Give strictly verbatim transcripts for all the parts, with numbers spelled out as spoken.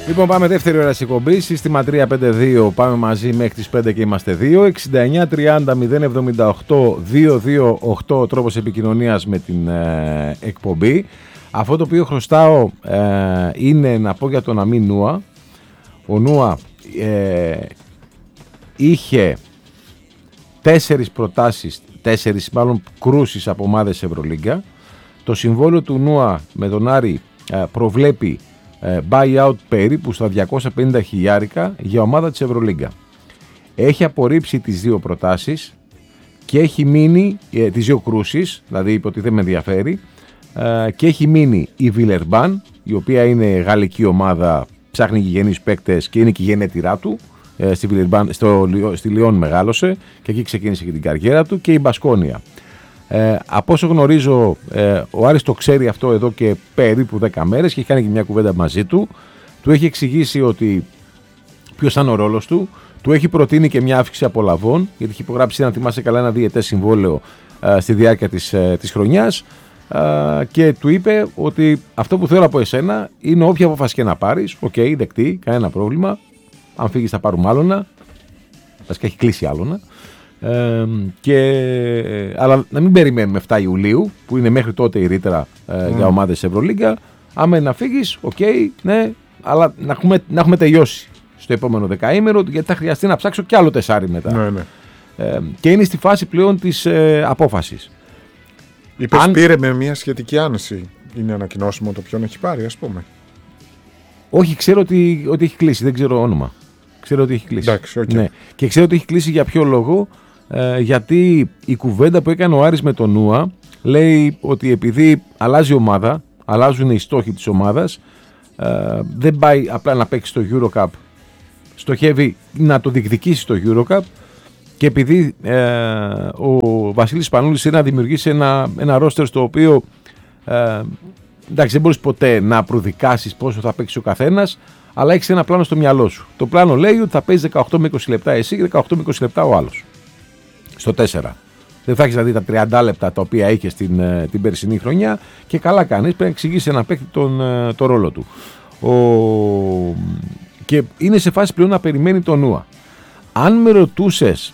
Λοιπόν, πάμε δεύτερη ώρα της εκπομπής. Σύστημα τρία πέντε δύο. Πάμε μαζί μέχρι τις πέντε και είμαστε δύο. εξήντα εννιά τριάντα μηδέν εβδομήντα οκτώ διακόσια είκοσι οκτώ ο τρόπος επικοινωνίας με την ε, εκπομπή. Αυτό το οποίο χρωστάω ε, είναι να πω για τον Αμήν Νούα. Ο Νούα ε, είχε τέσσερις προτάσεις, τέσσερις μάλλον κρούσεις από ομάδες Ευρωλίγκα. Το συμβόλαιο του Νούα με τον Άρη ε, προβλέπει ε, buyout περίπου στα διακόσια πενήντα χιλιάρικα για ομάδα της Ευρωλίγκα. Έχει απορρίψει τις δύο προτάσεις και έχει μείνει ε, τις δύο κρούσεις, δηλαδή είπε ότι δεν με ενδιαφέρει, ε, και έχει μείνει η Βιλερμπάν, η οποία είναι γαλλική ομάδα, ψάχνει γηγενείς παίκτες και είναι και η γενέτειρά του. Ε, στη, Βιλερμπάν, στο, στη Λιόν μεγάλωσε και εκεί ξεκίνησε και την καριέρα του, και η Μπασκόνια. Ε, από όσο γνωρίζω, ε, ο Άρης το ξέρει αυτό εδώ και περίπου δέκα μέρες και έχει κάνει και μια κουβέντα μαζί του. Του έχει εξηγήσει ότι ποιος ήταν ο ρόλος του. Του έχει προτείνει και μια αύξηση απολαβών, γιατί έχει υπογράψει, να θυμάσαι καλά, ένα διετές συμβόλαιο ε, στη διάρκεια της, ε, της χρονιάς. Ε, και του είπε ότι αυτό που θέλω από εσένα είναι όποια απόφαση και να πάρεις. Οκ, okay, δεκτή, κανένα πρόβλημα. Αν φύγεις θα πάρουμε άλλονα. Βασικά έχει κλείσει άλλονα. Ε, και, αλλά να μην περιμένουμε εφτά Ιουλίου, που είναι μέχρι τότε η ρήτρα ε, mm. για ομάδες Ευρωλίγκα. Άμα να φύγεις, οκ, okay, ναι, αλλά να έχουμε, να έχουμε τελειώσει στο επόμενο δεκαήμερο, γιατί θα χρειαστεί να ψάξω κι άλλο τεσάρι μετά. Ναι, ναι. Ε, και είναι στη φάση πλέον της ε, απόφασης. Είπες Αν... πήρε με μια σχετική άνεση. Είναι ανακοινώσιμο το ποιον έχει πάρει, ας πούμε? Όχι, ξέρω ότι, ότι έχει κλείσει, δεν ξέρω όνομα. Ξέρω ότι έχει κλείσει. Εντάξει, okay. Ναι. Και ξέρω ότι έχει κλείσει για ποιο λόγο, ε, γιατί η κουβέντα που έκανε ο Άρης με τον Νούα λέει ότι επειδή αλλάζει η ομάδα, αλλάζουν οι στόχοι της ομάδας, ε, δεν πάει απλά να παίξει στο EuroCup, στοχεύει να το διεκδικήσει στο EuroCup, και επειδή ε, ο Βασίλης Πανούλης είναι να δημιουργήσει ένα, ένα ρόστερ στο οποίο ε, εντάξει, δεν μπορείς ποτέ να προδικάσεις πόσο θα παίξει ο καθένας, αλλά έχεις ένα πλάνο στο μυαλό σου. Το πλάνο λέει ότι θα παίζει δεκαοκτώ με είκοσι λεπτά εσύ και δεκαοκτώ με είκοσι λεπτά ο άλλος. Στο τέσσερα. Δεν θα έχεις δηλαδή τα τριάντα λεπτά τα οποία είχε την, την περσινή χρονιά, και καλά κάνεις. Πρέπει να εξηγήσει ένα παίκτη τον, τον ρόλο του. Ο... Και είναι σε φάση πλέον να περιμένει τον Νούα. Αν με ρωτούσες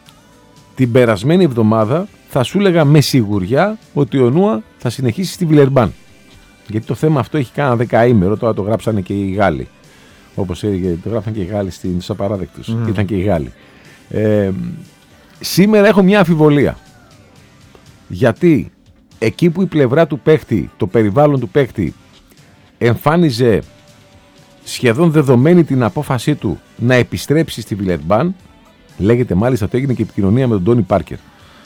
την περασμένη εβδομάδα, θα σου έλεγα με σιγουριά ότι ο Νούα θα συνεχίσει στη Βιλερμπάν. Γιατί το θέμα αυτό έχει κάνει ένα δεκαήμερο, τώρα το γράψανε και οι Γάλλοι. Όπως έλεγε, το γράφαν και οι Γάλλοι στους απαράδεκτους. Mm. Ήταν και οι Γάλλοι. Ε, σήμερα έχω μια αμφιβολία. Γιατί εκεί που η πλευρά του παίχτη, το περιβάλλον του παίχτη, εμφάνιζε σχεδόν δεδομένη την απόφασή του να επιστρέψει στη Βιλερμπάν, λέγεται μάλιστα ότι έγινε και επικοινωνία με τον Τόνι Πάρκερ.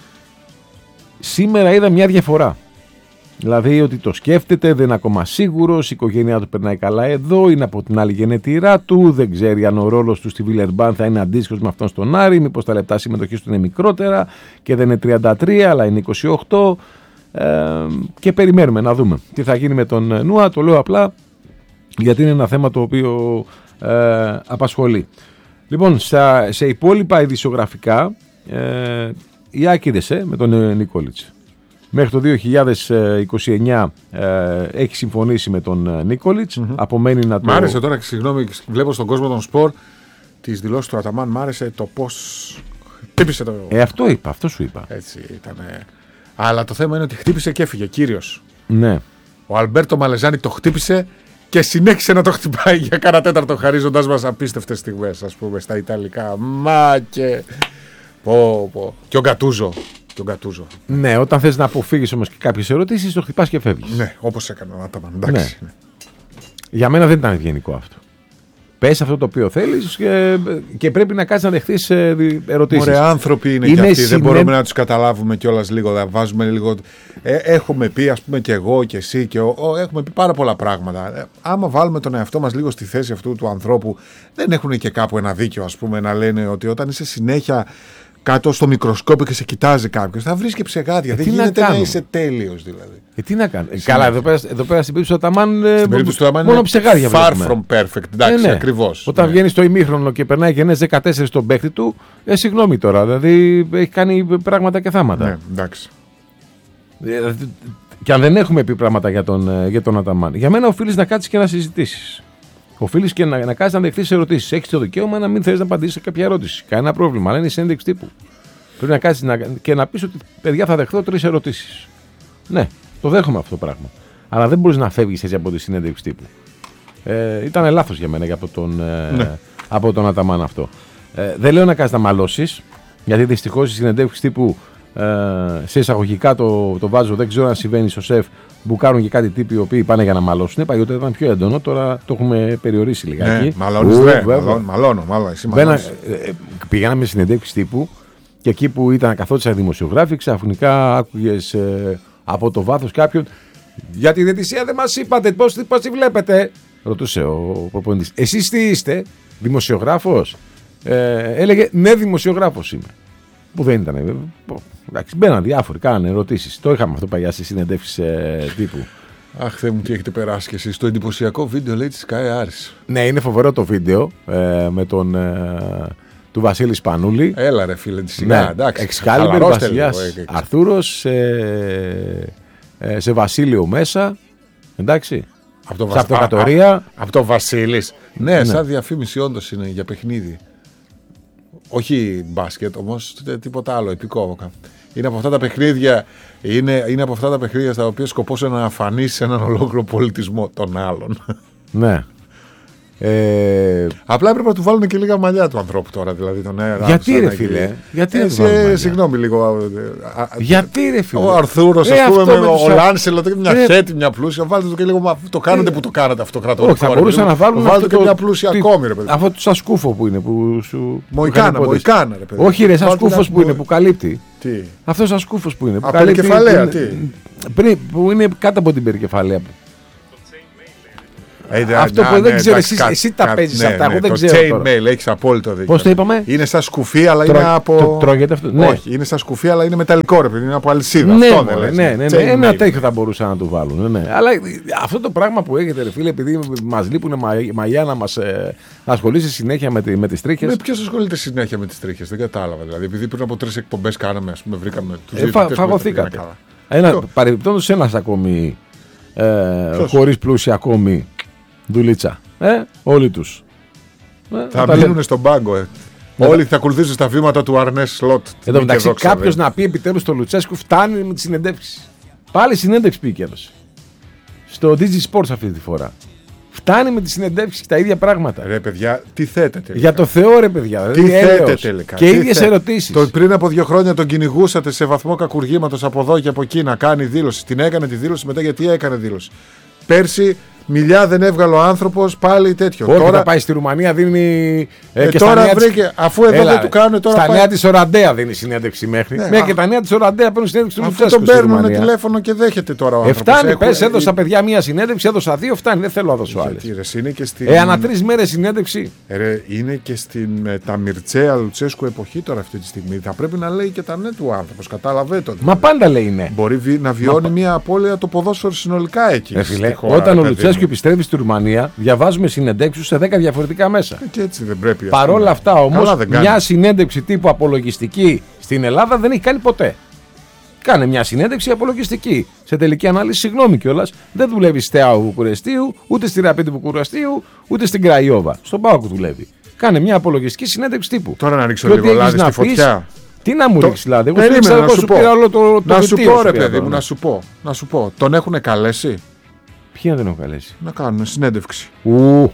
Σήμερα είδα μια διαφορά. Δηλαδή ότι το σκέφτεται, δεν είναι ακόμα σίγουρος, η οικογένειά του περνάει καλά εδώ, είναι από την άλλη γενετήρά του, δεν ξέρει αν ο ρόλος του στη Βιλερμπάν θα είναι αντίστοιχος με αυτόν στον Άρη, μήπως τα λεπτά συμμετοχής του είναι μικρότερα και δεν είναι τριάντα τρία αλλά είναι είκοσι οκτώ, ε, και περιμένουμε να δούμε τι θα γίνει με τον Νούα. Το λέω απλά γιατί είναι ένα θέμα το οποίο ε, απασχολεί. Λοιπόν, σε, σε υπόλοιπα ειδησιογραφικά, ε, οι Άκηδες ε, με τον Νίκολιτς. Μέχρι το δύο χιλιάδες είκοσι εννιά ε, έχει συμφωνήσει με τον Νίκολιτς. Mm-hmm. Απομένει να το... Μ' άρεσε τώρα, συγγνώμη, βλέπω στον κόσμο των σπορ τις δηλώσεις του Αταμάν. Μ' άρεσε το πώς χτύπησε το... Ε, αυτό είπα, αυτό σου είπα. Έτσι ήτανε. Αλλά το θέμα είναι ότι χτύπησε και έφυγε, κύριος. Ναι. Ο Αλμπέρτο Μαλεζάνη το χτύπησε και συνέχισε να το χτυπάει για κάνα τέταρτο, χαρίζοντας μας απίστευτες στιγμές, ας πούμε, στα Ιταλικά. Μα και... Πω, πω. Και ο Γκατούζο. Τον Γκατούζο. Ναι, όταν θες να αποφύγεις όμως και κάποιες ερωτήσεις, το χτυπάς και φεύγεις. Ναι, όπως έκανε ο Άταμαν. Εντάξει. Ναι. Για μένα δεν ήταν ευγενικό αυτό. Πες αυτό το οποίο θέλεις και, και πρέπει να κάτσεις να δεχτείς ερωτήσεις. Ωραία, άνθρωποι είναι, είναι και αυτοί. Συνέ... Δεν μπορούμε να τους καταλάβουμε κιόλας λίγο. Να βάζουμε λίγο. Ε, έχουμε πει, ας πούμε, και εγώ και εσύ και ο, ο, έχουμε πει πάρα πολλά πράγματα. Ε, άμα βάλουμε τον εαυτό μας λίγο στη θέση αυτού του ανθρώπου, δεν έχουν και κάπου ένα δίκιο, ας πούμε, να λένε ότι όταν είσαι συνέχεια κάτω στο μικροσκόπιο και σε κοιτάζει κάποιος, θα βρεις και ψεγάδια. Ε, δεν γίνεται να, να είσαι τέλειος δηλαδή. Ε, τι να κάνω. Ε, καλά, εδώ πέρα, εδώ πέρα στην περίπτωση του Αταμάν. Στην περίπτωση του Αταμάν μόνο ψεγάδια. Far from perfect. Εντάξει, ε, ναι. Ακριβώς. Όταν ναι. βγαίνει στο ημίχρονο και περνάει και ενές δεκατέσσερα στον παίκτη του, ε, συγγνώμη τώρα. Δηλαδή έχει κάνει πράγματα και θάματα. Ναι, εντάξει. Ε, και αν δεν έχουμε πει πράγματα για τον, για τον Αταμάν, για μένα οφείλεις να κάτσεις και να συζητήσεις. οφείλεις και να, να κάνεις να δεχτείς ερωτήσεις. Έχεις το δικαίωμα να μην θέλεις να απαντήσεις σε κάποια ερώτηση. Κανένα πρόβλημα, αλλά είναι συνέντευξη τύπου. Πρέπει να κάνεις να, και να πεις ότι παιδιά θα δεχθώ τρεις ερωτήσεις. Ναι, το δέχομαι αυτό το πράγμα. Αλλά δεν μπορείς να φεύγεις έτσι από τη συνέντευξη τύπου. Ε, ήταν λάθος για μένα και από τον, ε, ναι. από τον Αταμάν αυτό. Ε, δεν λέω να κάνεις να μαλώσεις, γιατί δυστυχώς η συνέντευξη τύπου ε, σε εισαγωγικά το, το βάζω, δεν ξέρω αν συμβαίνει στο ΣΕΦ, μπουκάρουν και κάτι τύποι οι οποίοι πάνε για να μαλώσουν. Παλιότερα ήταν πιο έντονο, τώρα το έχουμε περιορίσει λιγάκι. Ναι, μαλώνεις, Ου, δε, μαλώνω, μαλώνω, μαλώνω, εσύ Μπαίνα, ε, πηγαίναμε συνεντεύξεις τύπου και εκεί που ήταν καθόντουσαν δημοσιογράφοι, ξαφνικά άκουγες ε, από το βάθος κάποιον. Για τη διαιτησία δεν μας είπατε, πώς, πώς τη βλέπετε. Ρωτούσε ο προπονητής. Εσείς τι είστε, δημοσιογράφος? Ε, έλεγε ναι, δημοσιογράφος είμαι. Που δεν ήταν. Ε, εντάξει, μπαίναν διάφοροι, κάνανε ερωτήσεις. Το είχαμε αυτό παλιά στις συνεντεύξεις ε, τύπου. Αχ, Θεέ μου, τι έχετε περάσει κι εσείς. Το εντυπωσιακό βίντεο λέει της Sky Άρης. Ναι, είναι φοβερό το βίντεο ε, με τον. Ε, του Βασίλη Σπανούλη. Έλα ρε φίλε, τη σιγά, ναι, εντάξει. Εξκάλιμπερ, Βασιλιάς Αρθούρος, ε, ε, σε Βασίλειο μέσα, εντάξει, από το σε αυτοκρατορία. Από το Βασίλης. Ναι, ναι, σαν διαφήμιση όντως είναι για παιχνίδι. Όχι μπάσκετ όμως, τίποτα άλλο, επικό. Είναι από αυτά τα παιχνίδια, είναι, είναι από αυτά τα παιχνίδια στα οποία σκοπός είναι να αφανίσει έναν ολόκληρο πολιτισμό των άλλων. Ναι. Ε... Απλά έπρεπε να του βάλουν και λίγα μαλλιά του ανθρώπου τώρα. Δηλαδή, τον γιατί ρε φίλε, και... γιατί ε, σε, συγγνώμη λίγο. Γιατί ρε φίλε. Ο Αρθούρος, ε, ας πούμε, με ο Λάνσελο, μια ε... χέτη, μια πλούσια. Βάλτε το και λίγο. Το κάνετε ε... που το κάνατε αυτοκρατορικό. Όχι, θα μπορούσαν να βάλουν. Βάλτε και μια πλούσια ακόμη, ρε παιδί. Αυτό το σασκούφο που είναι. Που σου... Μοϊκάνα, μοϊκάνα, ρε παιδί. Όχι, ρε, σασκούφο που είναι που καλύπτει. Αυτό σασκούφο που είναι. Από την περικεφαλαία, τι. Που είναι κάτω από την περικεφαλαία. Ε, αυτό να, που δεν ναι, ξέρω, εντάξει, εσύ, κα, εσύ τα κα, παίζεις ναι, αυτά. Ναι, εγώ δεν το ξέρω. Chain mail, έχεις απόλυτο δίκιο. Πώς το είπαμε? Είναι σαν σκουφί, αλλά Τρο, είναι από. Το, τρώγεται αυτό. Ναι. Όχι, είναι σαν σκουφί, αλλά είναι μεταλλικό, ρε παιδί. Είναι από αλυσίδα. Ναι, αυτό ναι, δεν ναι, ναι, ναι. Ένα τέτοιο θα μπορούσαν να του βάλουν. Ναι, ναι. Αλλά αυτό το πράγμα που έχετε, ρε φίλε, επειδή μας λείπουν μαλλιά να μας ε, ασχολείσαι συνέχεια με, με τις τρίχες. Με ποιος ασχολείται συνέχεια με τις τρίχες, δεν κατάλαβα. Δηλαδή, επειδή πριν από τρεις εκπομπές κάναμε, ας πούμε, βρήκαμε τους ε, φα, φαγωθήκατε. Παρεμπιπτόντως ένας ακόμη χωρίς πλούσια ακόμη. Δουλίτσα. Ε, όλοι τους. Ε, θα μείνουν λέμε. Στον πάγκο. Ε. Ε, όλοι θα ακολουθήσουν στα βήματα του Αρνέ Σλότ. Εν τω μεταξύ, κάποιος να πει επιτέλους στο Λουτσέσκου φτάνει με τις συνεντεύξεις. Πάλι συνέντευξη πήγε έδωσε. Στο ντι τζι Sports αυτή τη φορά. Φτάνει με τις συνεντεύξεις και τα ίδια πράγματα. Ρε παιδιά, τι θέτε τελικά. Για το Θεό, ρε παιδιά. Τι δηλαδή, θέτε τελικά. Και ίδιες ερωτήσεις. Το, πριν από δύο χρόνια τον κυνηγούσατε σε βαθμό κακουργήματος από εδώ και από εκεί να κάνει δήλωση. Την έκανε τη δήλωση μετά γιατί έκανε δήλωση. Πέρσι. Μιλιά δεν έβγαλε ο άνθρωπος, πάλι τέτοιο. Όχι, τώρα θα πάει στη Ρουμανία, δίνει. Ε, και τώρα στα βρήκε, της... αφού εδώ Έλα, δεν του κάνουν τώρα. Στα πάει... νέα της Οραντέα δίνει συνέντευξη μέχρι. Ναι, μέχρι α... και τα νέα της Οραντέα παίρνουν συνέντευξη του Λουτσέσκου. Αυτό τον παίρνουν τηλέφωνο και δέχεται τώρα ο άνθρωπος. Φτάνει, πες, έδωσα παιδιά μία συνέντευξη, έδωσα δύο, φτάνει. Δεν θέλω να δώσω άλλες. Ε, ανά τρεις μέρες συνέντευξη. Είναι και στην τα Μιρτσέα Λουτσέσκου εποχή τώρα αυτή τη στιγμή. Θα πρέπει να λέει και τα ναι του άνθρωπος. Κατάλαβε το. Μα πάντα λέει ναι. Μπορεί να βιώνει μια απώλεια το ποδόσφαιρο συνολικά εκεί. Όταν ο Λουτσέσκου επιστρέφει στη Ρουμανία. Διαβάζουμε συνεντεύξεις σε δέκα διαφορετικά μέσα. Και έτσι δεν πρέπει. Παρ' όλα αυτά όμως, μια συνέντευξη τύπου απολογιστική στην Ελλάδα δεν έχει κάνει ποτέ. Κάνε μια συνέντευξη απολογιστική. Σε τελική ανάλυση, συγγνώμη κιόλας, δεν δουλεύει στη ΑΟ Βουκουρεστίου, ούτε στη Ραπίδη Βουκουρεστίου, ούτε στην Κραϊόβα. Στον ΠΑΟΚ δουλεύει. Κάνε μια απολογιστική συνέντευξη τύπου. Τώρα να ρίξω λίγο λάδι στη φωτιά. Τι να μου ρίξει, δηλαδή. Εγώ δεν ξέρω να σου πω. Να σου πω, ρε παιδί μου, να σου πω. Τον έχουν καλέσει. Ποιοι να δεν έχουν καλέσει. Να κάνουν συνέντευξη. Ου.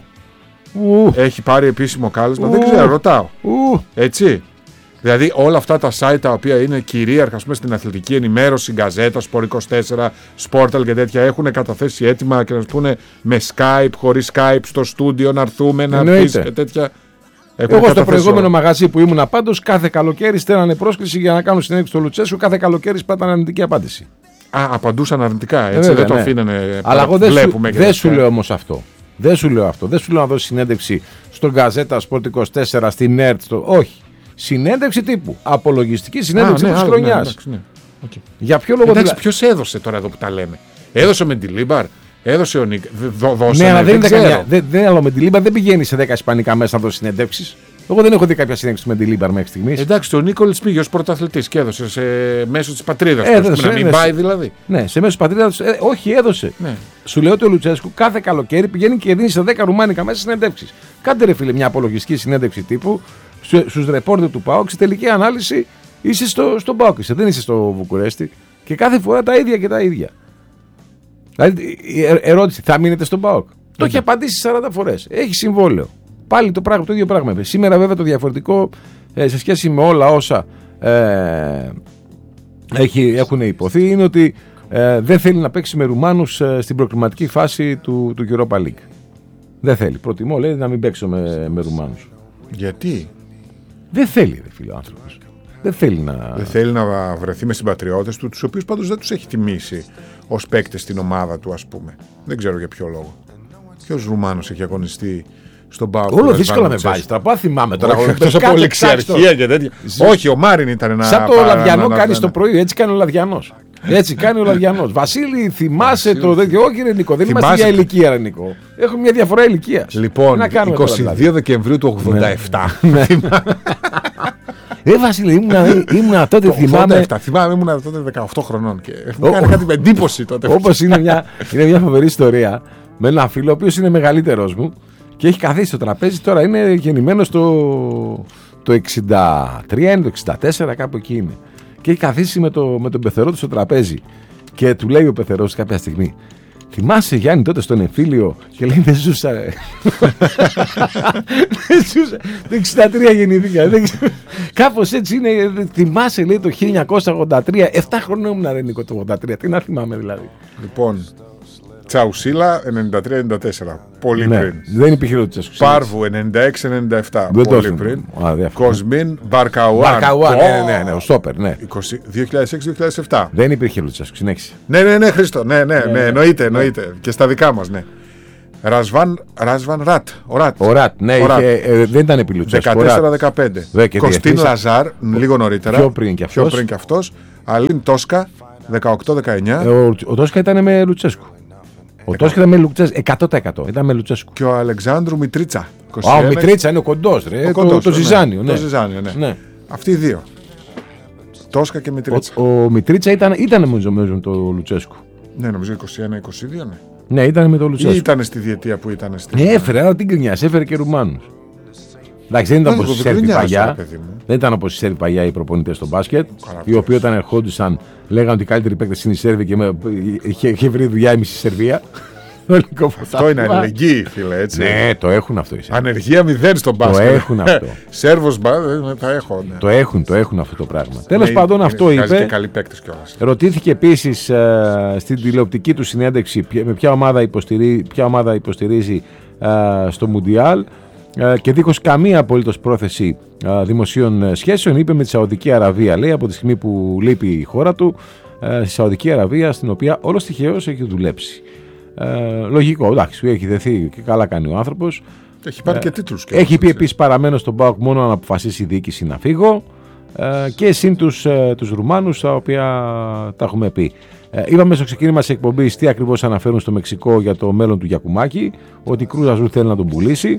Ου. Έχει πάρει επίσημο κάλεσμα. Ου. Δεν ξέρω, ρωτάω. Ου. Έτσι. Δηλαδή όλα αυτά τα site τα οποία είναι κυρίαρχα πούμε, στην αθλητική ενημέρωση, Γκαζέτα, Σπορ είκοσι τέσσερα, Sportal και τέτοια έχουν καταθέσει έτοιμα και να σου πούνε με Skype, χωρίς Skype, στο στούντιο να έρθουμε να πεις και τέτοια. Έχουν Εγώ στο προηγούμενο όλα. Μαγαζί που ήμουν πάντως κάθε καλοκαίρι στέλνανε πρόσκληση για να κάνω συνέντευξη στο Λουτσέσκου, κάθε καλοκαίρι σπάταν αρνητική απάντηση. Α, απαντούσαν αρνητικά, έτσι. Ε, βέβαια, δεν το ναι. αφήνανε. Αλλά εγώ δεν σου, δε σου λέω όμως αυτό. Δεν σου λέω αυτό. Δεν σου λέω να δώσει συνέντευξη στον Γκαζέτα, Σπορ είκοσι τέσσερα, στην ΕΡΤ. Στο... Όχι. Συνέντευξη τύπου. Απολογιστική συνέντευξη της ναι, χρονιάς. Ναι, ναι. Okay. Για ποιο λόγο δηλαδή. Ποιος έδωσε τώρα εδώ που τα λέμε. Έδωσε ο Μεντιλίμπαρ, έδωσε ο Νίκ. Δώσανε, ναι, αλλά δεν, δεν είναι καμιά. Δεν, δεν, αλλά ο Μεντιλίμπαρ δεν πηγαίνει σε δέκα ισπανικά μέσα να δώσει συνέντευξεις. Εγώ δεν έχω δει κάποια συνέντευξη του Μεντιλίμπαρ μέχρι στιγμής. Εντάξει, ο Νίκολιτς πήγε ως πρωταθλητής και έδωσε σε μέσω της πατρίδας του. Να μην πάει δηλαδή. Ναι, σε μέσω της πατρίδας. Ε, όχι, έδωσε. Ναι. Σου λέω ότι ο Λουτσέσκου κάθε καλοκαίρι πηγαίνει και δίνει σε δέκα ρουμάνικα μέσα συνεντεύξεις. Κάντε ρε φίλε μια απολογιστική συνέντευξη τύπου στους ρεπόρτερ του ΠΑΟΚ. Σε τελική ανάλυση είσαι στο, στον ΠΑΟΚ, είσαι, δεν είσαι στο Βουκουρέστι. Και κάθε φορά τα ίδια και τα ίδια. Δηλαδή, η ερώτηση, θα μείνετε στον ΠΑΟΚ. Mm-hmm. Το έχει απαντήσει σαράντα φορές. Έχει συμβόλαιο. Πάλι το, πράγμα, το ίδιο πράγμα. Σήμερα βέβαια το διαφορετικό ε, σε σχέση με όλα όσα ε, έχει, έχουν υποθεί είναι ότι ε, δεν θέλει να παίξει με Ρουμάνους ε, στην προκριματική φάση του, του Europa League. Δεν θέλει. Προτιμώ, λέει, να μην παίξω με, με Ρουμάνους. Γιατί? Δεν θέλει, ρε φίλε ο άνθρωπος. Δεν θέλει να... Δεν θέλει να βρεθεί με συμπατριώτες του, τους οποίους πάντως δεν τους έχει τιμήσει ως παίκτες στην ομάδα του, ας πούμε. Δεν ξέρω για ποιο λόγο. Ποιος Ρουμάνος έχει αγωνιστεί στον ΠΑΟΚ? Όλο δύσκολα με βάζει. Τα πάω, θυμάμαι τώρα. Εκτός από λεξιαρχία και τέτοια. Όχι, ο Μάριν ήταν ένα. Σαν το Λαδιανό κάνει το πρωί, έτσι κάνει ο Λαδιανός. Έτσι κάνει ο Λαδιανός. Βασίλη, θυμάσαι το τέτοιο? Όχι, ρε Νικό, δεν είμαστε για ηλικία, ρε Νικό. Έχουμε μια διαφορά ηλικίας. Λοιπόν, εικοστή δεύτερη Δεκεμβρίου του ογδόντα επτά. Ε, Βασίλη, ήμουν τότε, θυμάμαι. Θυμάμαι, ήμουν τότε δεκαοκτώ χρονών και μου έκανε κάτι με εντύπωση τότε. Όπως είναι μια φοβερή ιστορία με έναν φίλο, ο οποίος είναι μεγαλύτερος μου και έχει καθίσει στο τραπέζι. Τώρα είναι γεννημένος το εξήντα τρία, είναι το εξήντα τέσσερα, κάπου εκεί είναι. Και έχει καθίσει με, το, με τον πεθερό του στο τραπέζι. Και του λέει ο πεθερός κάποια στιγμή: θυμάσαι Γιάννη τότε στον εμφύλιο? Και λέει: δεν ζούσα. Δεν ζούσα. Το εξήντα τρία γεννήθηκα. Κάπως έτσι είναι. Θυμάσαι, λέει, το χίλια εννιακόσια ογδόντα τρία. επτά χρονών ήμουν, ρε Νίκο, το ογδόντα τρία. Τι να θυμάμαι δηλαδή. Λοιπόν, Τσαουσίλα ενενήντα τρία ενενήντα τέσσερα. Πολύ ναι, πριν. Δεν υπήρχε το Τσαουσίλα. Πάρβου ενενήντα έξι ενενήντα επτά. Δεν πολύ πριν. Α, Κοσμίν Μπαρκαουάν. Μπαρκαουάν, ναι, ναι, ναι, ο Στόπερ, ναι. δύο χιλιάδες έξι δύο χιλιάδες επτά. Δεν υπήρχε Λουτσέσκου, συνέχισε. Ναι, ναι, ναι, Χρήστο. Ναι, ναι, ναι, εννοείται, εννοείται. Και στα δικά μας, ναι. Ρασβάν, Ράσβαν Ρατ. Ο Ρατ, ο Ρατ ναι, ο Ρατ. Είχε, ε, δεν ήταν επί Λουτσέσκου. δεκατέσσερα δεκαπέντε. Κωστίν Λαζάρ, λίγο νωρίτερα. Πιο πριν και αυτός. Πιο πριν και αυτός. Αλίν Τόσκα, δεκαοκτώ δεκαεννιά. Ε, ο, ο Τόσκα ήταν με Λουτσέσκου. Ο Τόσκα ήταν με Λουτσέσκου. εκατό τοις εκατό ήταν με Λουτσέσκου. Και ο Αλεξάνδρου Μητρίτσα. Α, ο Μητρίτσα είναι ο κοντός, ρε. Ο κοντός, το, το, ναι, Ζιζάνιο. Ναι. Το Ζιζάνιο, ναι. ναι. Αυτοί οι δύο. Τόσκα και Μητρίτσα. Ο, ο Μητρίτσα ήταν, ήταν με το Λουτσέσκου. Ναι, νομίζω είκοσι ένα είκοσι δύο, ναι. Ναι, ήταν με το Λουτσέσκου. Ή ήταν στη διετία που ήταν στη. Ναι, έφερε, αλλά την κρινιά, έφερε και Ρουμάνους. Εντάξει, δεν ήταν όπως οι Σέρβοι παλιά. Δεν ήταν όπως οι Σέρβοι παλιά οι προπονητές στο μπάσκετ. Οι οποίοι όταν ερχόντουσαν λέγανε ότι οι καλύτεροι παίκτες είναι οι Σέρβοι και είχε βρει δουλειά η μισή Σερβία. Αυτό είναι αλληλεγγύη, φίλε, έτσι. Ναι, το έχουν αυτό οι Σέρβοι. Ανεργία μηδέν στον μπάσκετ. Το έχουν αυτό. Σέρβος τα έχω. Ναι. Το έχουν, το έχουν αυτό το πράγμα. Τέλος πάντων, αυτό είπε. Και καλοί παίκτες κιόλας. Ρωτήθηκε επίσης uh, στην τηλεοπτική του συνέντευξη με ποια ομάδα υποστηρίζει, ποια ομάδα υποστηρίζει uh, στο Μουντιάλ uh, και δίχως καμία απολύτως πρόθεση uh, δημοσίων σχέσεων είπε με τη Σαουδική Αραβία. Λέει από τη στιγμή που λείπει η χώρα του, uh, στη Σαουδική Αραβία, στην οποία όλος τυχαίως έχει δουλέψει. Ε, λογικό, εντάξει, σου έχει δεθεί και καλά κάνει ο άνθρωπος. Έχει πάρει ε, και τίτλους. Και έχει πει επίσης παραμένω στον ΠΑΟΚ μόνο αν αποφασίσει η διοίκηση να φύγω ε, και συν τους, ε, τους Ρουμάνους, τα οποία τα έχουμε πει. Ε, είπαμε στο ξεκίνημα της εκπομπής τι ακριβώς αναφέρουν στο Μεξικό για το μέλλον του Γιακουμάκη, ότι η Κρούζ Αζούλ θέλει να τον πουλήσει.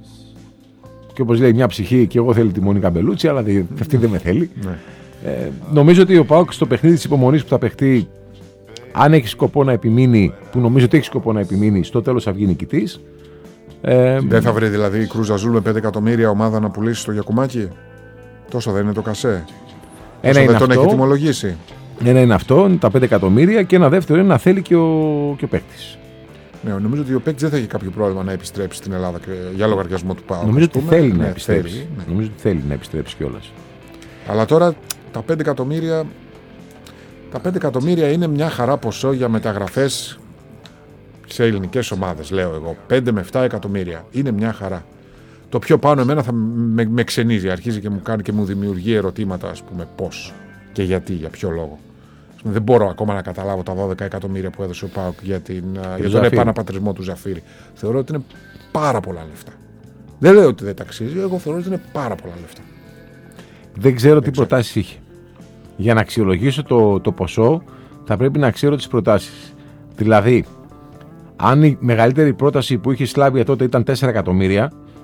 Και όπως λέει μια ψυχή, και εγώ θέλω τη Μονίκα Μπελούτσι, αλλά αυτή δεν με θέλει. Ναι. Ε, νομίζω ότι ο ΠΑΟΚ στο παιχνίδι της υπομονής που θα παιχτεί, αν έχει σκοπό να επιμείνει, που νομίζω ότι έχει σκοπό να επιμείνει, στο τέλος θα βγει νικητής. Ε, δεν θα βρει δηλαδή η Κρούζ Αζούλ με πέντε εκατομμύρια ομάδα να πουλήσει στο Γιακουμάκη? Τόσο δεν είναι το κασέ? Ένα δεν είναι τον αυτό, έχει τιμολογήσει. Ένα είναι αυτό, είναι τα πέντε εκατομμύρια, και ένα δεύτερο είναι να θέλει και ο, και ο παίκτης. Ναι, νομίζω ότι ο παίκτης δεν θα έχει κάποιο πρόβλημα να επιστρέψει στην Ελλάδα και για λογαριασμό του ΠΑΟΚ. Νομίζω ότι θέλει ναι, να επιστρέψει. Θέλει, ναι. Νομίζω ότι θέλει να επιστρέψει κιόλας. Αλλά τώρα τα πέντε εκατομμύρια. Τα πέντε εκατομμύρια είναι μια χαρά ποσό για μεταγραφές σε ελληνικές ομάδες, λέω εγώ. πέντε με επτά εκατομμύρια. Είναι μια χαρά. Το πιο πάνω εμένα θα με, με ξενίζει. Αρχίζει και μου κάνει και μου δημιουργεί ερωτήματα, ας πούμε, πώς και γιατί, για ποιο λόγο. Δεν μπορώ ακόμα να καταλάβω τα δώδεκα εκατομμύρια που έδωσε ο ΠΑΟΚ για, την, για τον επαναπατρισμό του Ζαφύρη. Θεωρώ ότι είναι πάρα πολλά λεφτά. Δεν λέω ότι δεν ταξίζει, εγώ θεωρώ ότι είναι πάρα πολλά λεφτά. Δεν ξέρω τι προτάσεις είχε. Για να αξιολογήσω το, το ποσό, θα πρέπει να ξέρω τις προτάσεις. Δηλαδή, αν η μεγαλύτερη πρόταση που είχε η Σλάβια τότε ήταν τέσσερα εκατομμύρια,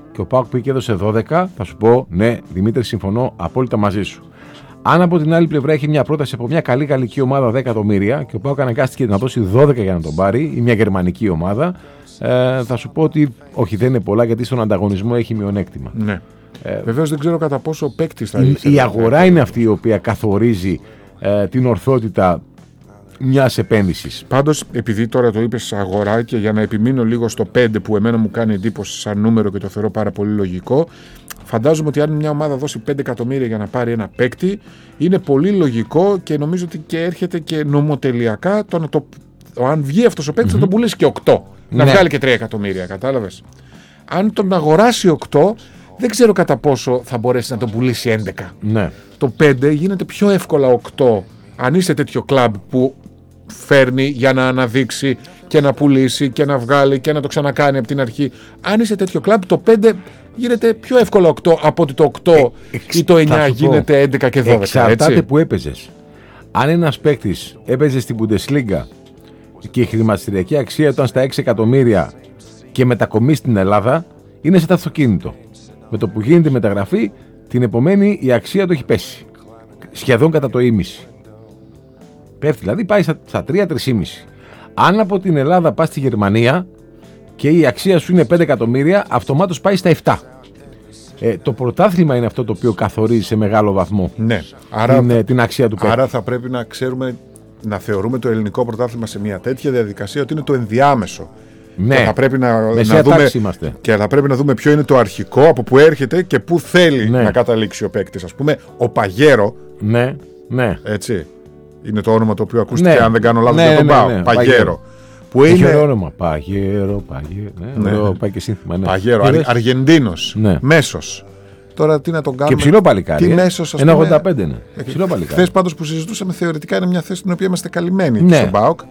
και ο ΠΑΟΚ πήγε και έδωσε δώδεκα, θα σου πω ναι, Δημήτρη, συμφωνώ απόλυτα μαζί σου. Αν από την άλλη πλευρά έχει μια πρόταση από μια καλή γαλλική ομάδα δέκα εκατομμύρια και ο ΠΑΟΚ αναγκάστηκε να δώσει δώδεκα για να τον πάρει, ή μια γερμανική ομάδα, ε, θα σου πω ότι όχι, δεν είναι πολλά, γιατί στον ανταγωνισμό έχει μειονέκτημα. Ναι. Ε, Βεβαίως δεν ξέρω κατά πόσο ο παίκτης θα ήθελε. Η αγορά είναι αυτή η οποία καθορίζει ε, την ορθότητα μιας επένδυσης. Πάντως, επειδή τώρα το είπες αγορά, και για να επιμείνω λίγο στο πέντε που εμένα μου κάνει εντύπωση σαν νούμερο και το θεωρώ πάρα πολύ λογικό, φαντάζομαι ότι αν μια ομάδα δώσει πέντε εκατομμύρια για να πάρει ένα παίκτη, είναι πολύ λογικό και νομίζω ότι και έρχεται και νομοτελειακά το να το. Αν βγει αυτός ο παίκτης, mm-hmm. θα τον πουλήσει και οκτώ. Να ναι. βγάλει και τρία εκατομμύρια, κατάλαβες. Αν τον αγοράσει οκτώ, δεν ξέρω κατά πόσο θα μπορέσει να τον πουλήσει έντεκα. Ναι. Το πέντε γίνεται πιο εύκολα οκτώ. Αν είσαι τέτοιο κλαμπ που φέρνει για να αναδείξει και να πουλήσει και να βγάλει και να το ξανακάνει από την αρχή. Αν είσαι τέτοιο κλαμπ, το πέντε γίνεται πιο εύκολα οκτώ από ότι το οκτώ ε, εξ, ή το εννιά γίνεται έντεκα και δώδεκα. Εξαρτάται έτσι. Που έπαιζες. Αν ένας παίκτης έπαιζε στην Bundesliga και η χρηματιστηριακή αξία ήταν στα έξι εκατομμύρια και μετακομίσει στην Ελλάδα, είναι σαν το αυτοκίνητο. Με το που γίνεται η μεταγραφή, την επομένη η αξία του έχει πέσει. Σχεδόν κατά το ίμιση. Πέφτει, δηλαδή πάει στα τρία με τρία κόμμα πέντε. Αν από την Ελλάδα πας στη Γερμανία και η αξία σου είναι πέντε εκατομμύρια, αυτομάτως πάει στα επτά. Ε, το πρωτάθλημα είναι αυτό το οποίο καθορίζει σε μεγάλο βαθμό ναι. Άρα, την, την αξία του παίκτη. Άρα θα πρέπει να ξέρουμε, να θεωρούμε το ελληνικό πρωτάθλημα σε μια τέτοια διαδικασία ότι είναι το ενδιάμεσο. Ναι. Και θα πρέπει να, να δούμε, είμαστε. Και θα πρέπει να δούμε ποιο είναι το αρχικό, από που έρχεται και πού θέλει ναι. να καταλήξει ο παίκτης. Ας πούμε, ο Παγέρο. Ναι, ναι. Έτσι. Είναι το όνομα το οποίο ακούστηκε, ναι. αν δεν κάνω λάθος, ναι, για τον ναι, Πάο. Ναι, ναι. Παγέρο. Παγέρο. Που έχει είναι... όνομα. Παγέρο, Παγέρο. Ναι, ναι. Πάει και σύνθημα. Ναι. Παγέρο. Αρ, Αργεντίνος. Ναι. Μέσος. Τώρα τι να τον κάνουμε. Και ψηλό παλικάρι. Τι ε? μέσος, ένα ογδόντα πέντε είναι. Ψηλό παλικάρι. Χθες πάντως που συζητούσαμε, θεωρητικά είναι μια θέση στην οποία είμαστε καλυμμένοι ναι. στον ΠΑΟΚ.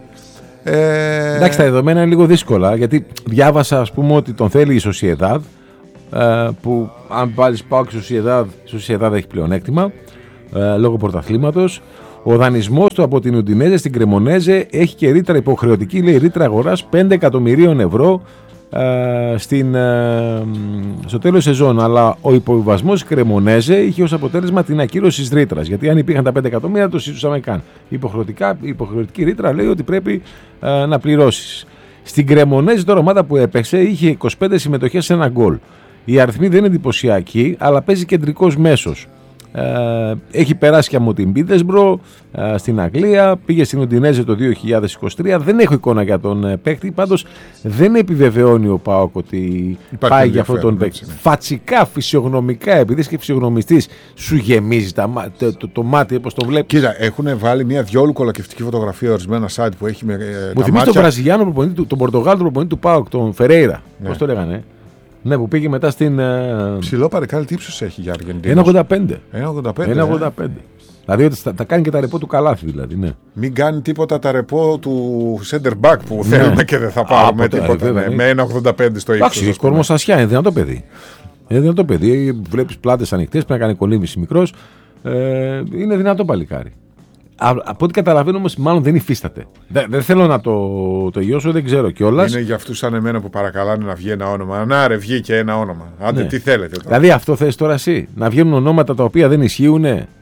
Ε... Εντάξει, τα δεδομένα είναι λίγο δύσκολα, γιατί διάβασα, ας πούμε, ότι τον θέλει η Σοσιεδάδ, ε, που αν πάρεις ΠΑΟΚ η Σοσιεδάδ, η Σοσιεδάδ έχει πλεονέκτημα ε, λόγω πρωταθλήματος. Ο δανεισμός του από την Ουντινέζε στην Κρεμονέζε έχει και ρήτρα υποχρεωτική, λέει ρήτρα αγοράς πέντε εκατομμυρίων ευρώ ε, στην, ε, στο τέλος σεζόν. Αλλά ο υποβιβασμός Κρεμονέζε είχε ως αποτέλεσμα την ακύρωση της ρήτρας. Γιατί αν υπήρχαν τα πέντε εκατομμύρια, το συζητούσαμε καν. Η υποχρεωτική ρήτρα λέει ότι πρέπει ε, να πληρώσεις. Στην Κρεμονέζε, τώρα ομάδα που έπαιξε, είχε είκοσι πέντε συμμετοχές σε ένα γκολ. Οι αριθμοί δεν είναι εντυπωσιακοί, αλλά παίζει κεντρικός μέσος. Ε, έχει περάσει και από την Πίτερσμπρο ε, στην Αγγλία, πήγε στην Ουντινέζε το δύο χιλιάδες είκοσι τρία. Δεν έχω εικόνα για τον ε, παίκτη, πάντως δεν επιβεβαιώνει ο ΠΑΟΚ ότι υπάρχει πάει για αυτόν τον παίκτη. Ναι. Φατσικά, φυσιογνωμικά, επειδή είσαι και φυσιογνωμιστής, σου γεμίζει τα, το, το, το μάτι όπως το βλέπεις. Κοίτα, έχουν βάλει μια διόλου κολακευτική φωτογραφία ορισμένα site που έχει με. Ε, Μου θυμίζει τον Βραζιλιάνο προπονητή, τον Πορτογάλο προπονητή του ΠΑΟΚ, τον Φερέιρα. Ναι. Πώς το λέγανε. Ναι, που πήγε μετά στην. Ψηλό παρεκάλι, τι ύψος έχει για Αργεντίνο. ένα ογδόντα πέντε. ένα ογδόντα πέντε. ένα ογδόντα πέντε. Ε. Δηλαδή ότι θα, θα κάνει και τα ρεπό του καλάθι, δηλαδή. Ναι. Μην κάνει τίποτα τα ρεπό του center back που ναι. θέλουμε και δεν θα πάρουμε Α, τίποτα. Ε, ναι. Με ένα ογδόντα πέντε στο ύψος. Εντάξει, κορμοσασιά, είναι δυνατό παιδί. Είναι δυνατό παιδί. Βλέπεις πλάτες ανοιχτές, πρέπει να κάνει κολύμβηση μικρός. Ε, είναι δυνατό παλικάρι. Από ό,τι καταλαβαίνω όμως, μάλλον δεν υφίσταται. Δεν, δεν θέλω να το, το γιώσω, δεν ξέρω κιόλας. Είναι για αυτούς σαν εμένα που παρακαλάνε να βγει ένα όνομα. Να ρε, βγήκε ένα όνομα. Άντε, ναι. τι θέλετε τώρα. Δηλαδή, αυτό θες τώρα εσύ, να βγαίνουν ονόματα τα οποία δεν ισχύουν.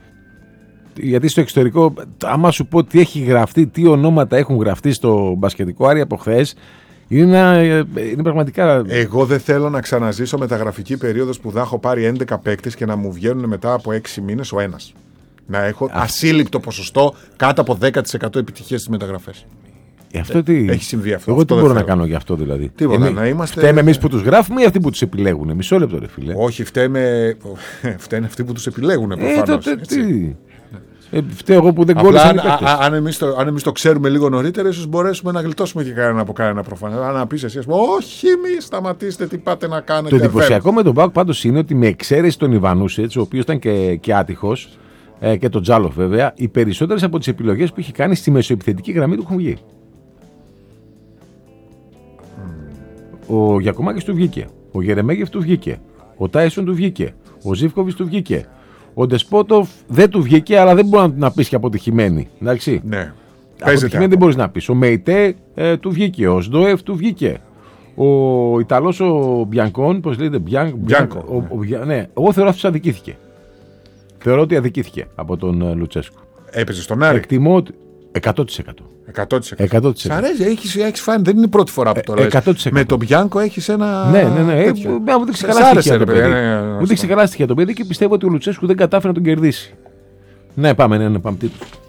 Γιατί στο εξωτερικό, άμα σου πω τι έχει γραφτεί, τι ονόματα έχουν γραφτεί στο μπασκετικό Άρη από χθες, είναι, είναι πραγματικά. Εγώ δεν θέλω να ξαναζήσω μεταγραφική περίοδος που θα έχω πάρει έντεκα παίκτες και να μου βγαίνουν μετά από έξι μήνες ο ένας. Να έχω Α. ασύλληπτο ποσοστό κάτω από δέκα τοις εκατό επιτυχίες στις μεταγραφές. Ε, αυτό τι... Έχει συμβεί αυτό. Εγώ αυτό τι μπορώ θέλω. να κάνω γι' αυτό δηλαδή. Τίποτα, να είμαστε... Φταίμε εμείς που τους γράφουμε ή αυτοί που τους επιλέγουν. Μισό λεπτό, ρε φίλε. Όχι, φταίμε... φταίνε αυτοί που τους επιλέγουν προφανώς. Ε, τότε, τι... ε, φταίω εγώ που δεν κόλλησα. Αν, αν, εμείς το, αν εμείς το ξέρουμε λίγο νωρίτερα, ίσως μπορέσουμε να γλιτώσουμε και κανένα από κανένα προφανώς. Αν πεις εσύ, όχι, μη σταματήστε, τι πάτε να κάνετε. Το εντυπωσιακό με τον ΠΑΟΚ πάντως είναι ότι με εξαίρεση τον Ιβανούσετς, ο οποίος ήταν και, και άτυχος, ε, και τον Τζάλοφ βέβαια, οι περισσότερες από τις επιλογές που έχει κάνει στη μεσοεπιθετική γραμμή του έχουν βγει. Mm. Ο Γιακουμάκης του βγήκε, ο Γερεμέγεφ του βγήκε, ο Τάισον του βγήκε, ο Ζίβκοβιτς του βγήκε, ο Ντεσπότοφ δεν του βγήκε, αλλά δεν μπορεί να πεις και αποτυχημένη. Εντάξει. Ναι. Αποτυχημένη δεν μπορείς να πεις. Ο Μεϊτέ ε, του βγήκε, ο Σντόεφ του βγήκε, Ο Ιταλός ο Μπιανκόν, πώς λέγεται, Μπιάνκο. Ναι, εγώ θεωρώ αυτός αδικήθηκε. Θεωρώ ότι αδικήθηκε από τον Λουτσέσκου. Έπαιζε στον Άρη. Εκτιμώ ότι. εκατό τοις εκατό. εκατό τοις εκατό. Σ' αρέσει, έχεις, έχεις φάνει, δεν είναι η πρώτη φορά που το λες. εκατό τοις εκατό. Με τον Μπιάνκο έχεις ένα. Ναι, ναι, ναι. Μου δείξει καλά στοιχεία το παιδί. Μου δείξει καλά στοιχεία το παιδί και πιστεύω ότι ο Λουτσέσκου δεν κατάφερε να τον κερδίσει. Ναι, πάμε, ναι, ναι, πάμε.